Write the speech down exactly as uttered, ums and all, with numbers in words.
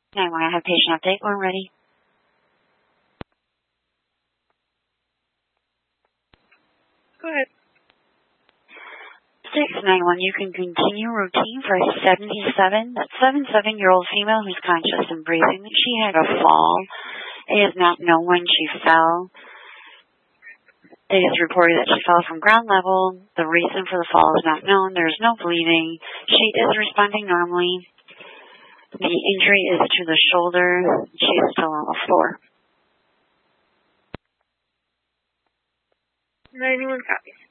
nine one, I have patient update. We're ready. Go ahead. six nine one, you can continue routine for a seventy-seven, that seventy-seven-year-old female who's conscious and breathing. She had a fall. It is not known when she fell. It is reported that she fell from ground level. The reason for the fall is not known. There is no bleeding. She is responding normally. The injury is to the shoulder. She is still on the floor. ninety-one copies.